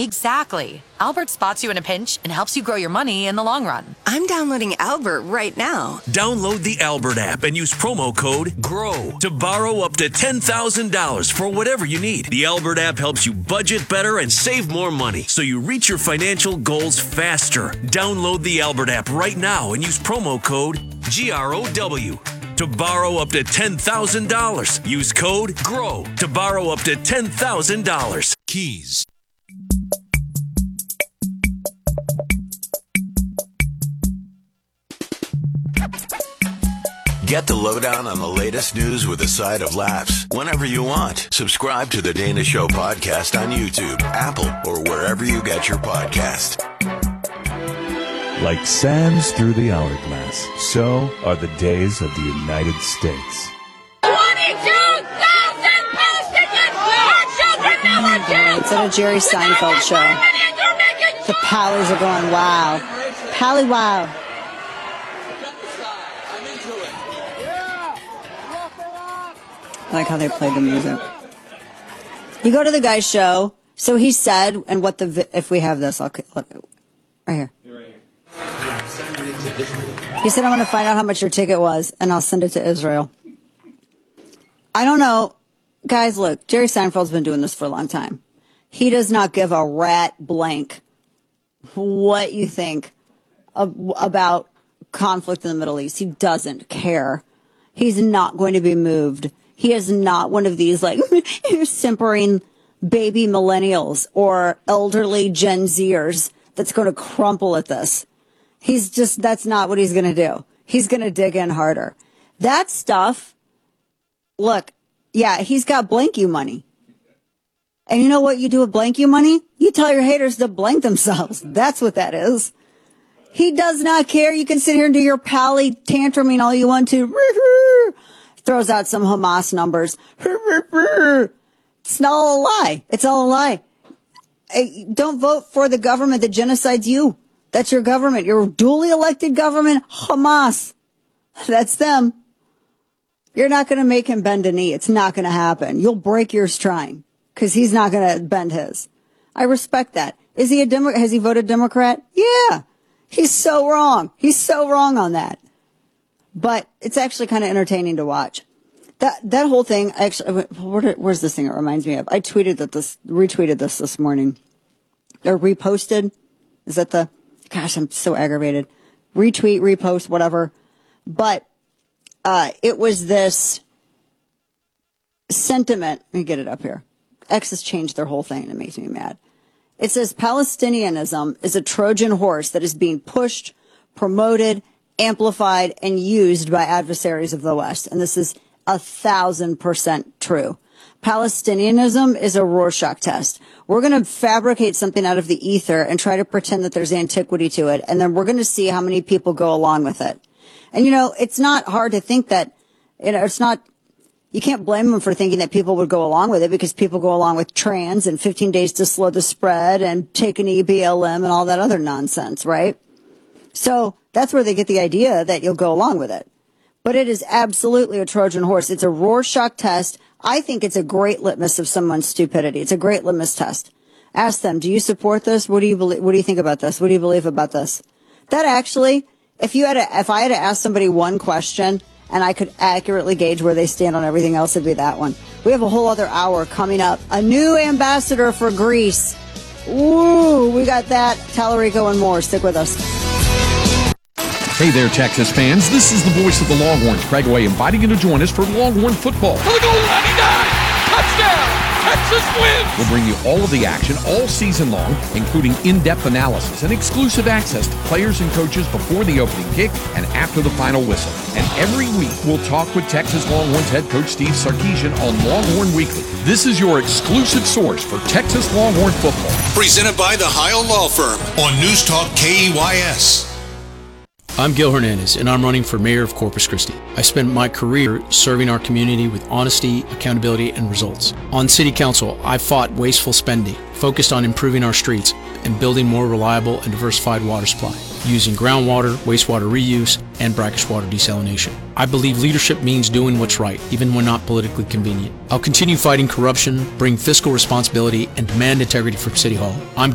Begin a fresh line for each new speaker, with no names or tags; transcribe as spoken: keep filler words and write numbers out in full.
Exactly. Albert spots you in a pinch and helps you grow your money in the long run.
I'm downloading Albert right now.
Download the Albert app and use promo code GROW to borrow up to ten thousand dollars for whatever you need. The Albert app helps you budget better and save more money so you reach your financial goals faster. Download the Albert app right now and use promo code G R O W to borrow up to ten thousand dollars. Use code GROW to borrow up to ten thousand dollars.
Keys. Get the lowdown on the latest news with a side of laughs whenever you want. Subscribe to the Dana Show podcast on YouTube, Apple, or wherever you get your podcast.
Like sands through the hourglass, so are the days of the United States.
twenty-two thousand post tickets! Our children never killed!
It's at a Jerry Seinfeld show. The Pallies are going, wow. Pally, wow. I like how they played the music. You go to the guy's show. So he said, and what the, if we have this, I'll, look, right here. He said, I'm going to find out how much your ticket was, and I'll send it to Israel. I don't know. Guys, look, Jerry Seinfeld's been doing this for a long time. He does not give a rat blank what you think of, about conflict in the Middle East. He doesn't care. He's not going to be moved. He is not one of these, like, simpering baby millennials or elderly Gen Zers that's going to crumple at this. He's just, that's not what he's going to do. He's going to dig in harder. That stuff, look, yeah, he's got blank you money. And you know what you do with blank you money? You tell your haters to blank themselves. That's what that is. He does not care. You can sit here and do your pally tantruming all you want to. Throws out some Hamas numbers. It's not all a lie. It's all a lie. Hey, don't vote for the government that genocides you. That's your government. Your duly elected government, Hamas. That's them. You're not going to make him bend a knee. It's not going to happen. You'll break yours trying because he's not going to bend his. I respect that. Is he a Democrat? Has he voted Democrat? Yeah. He's so wrong. He's so wrong on that. But it's actually kind of entertaining to watch. That that whole thing, actually, where, where's this thing it reminds me of? I tweeted that this, retweeted this this morning. Or reposted. Is that the, gosh, I'm so aggravated. Retweet, repost, whatever. But uh, it was this sentiment. Let me get it up here. X has changed their whole thing and it makes me mad. It says Palestinianism is a Trojan horse that is being pushed, promoted, amplified, and used by adversaries of the West. And this is a thousand percent true. Palestinianism is a Rorschach test. We're going to fabricate something out of the ether and try to pretend that there's antiquity to it. And then we're going to see how many people go along with it. And, you know, it's not hard to think that, you know, it's not, you can't blame them for thinking that people would go along with it because people go along with trans and fifteen days to slow the spread and take an E B L M and all that other nonsense, right? So that's where they get the idea that you'll go along with it. But it is absolutely a Trojan horse. It's a Rorschach test. I think it's a great litmus of someone's stupidity. It's a great litmus test. Ask them, do you support this? What do you believe? What do you think about this? What do you believe about this? That actually, if you had to, if I had to ask somebody one question and I could accurately gauge where they stand on everything else, it'd be that one. We have a whole other hour coming up. A new ambassador for Greece. Ooh, we got that. Tallarico and more. Stick with us.
Hey there, Texas fans. This is the voice of the Longhorns, Craig Way, inviting you to join us for Longhorn football.
For the goal line, he died! Touchdown! Texas wins!
We'll bring you all of the action all season long, including in-depth analysis and exclusive access to players and coaches before the opening kick and after the final whistle. And every week, we'll talk with Texas Longhorns head coach Steve Sarkisian on Longhorn Weekly. This is your exclusive source for Texas Longhorn football.
Presented by the Heil Law Firm on News Talk K E Y S.
I'm Gil Hernandez, and I'm running for mayor of Corpus Christi. I spent my career serving our community with honesty, accountability, and results. On city council, I fought wasteful spending, focused on improving our streets, and building more reliable and diversified water supply, using groundwater, wastewater reuse, and brackish water desalination. I believe leadership means doing what's right, even when not politically convenient. I'll continue fighting corruption, bring fiscal responsibility, and demand integrity from City Hall. I'm